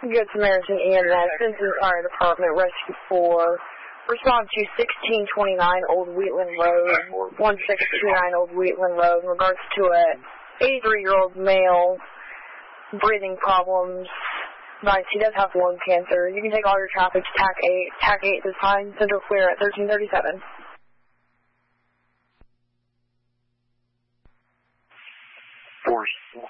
Good Samaritan EMS, Vincent Fire Department, Rescue 4. Respond to 1629 Old Wheatland Road, 1629 Old Wheatland Road, in regards to a 83-year-old male, breathing problems. He does have lung cancer. You can take all your traffic to TAC 8. TAC 8 this time, Central Clear at 1337.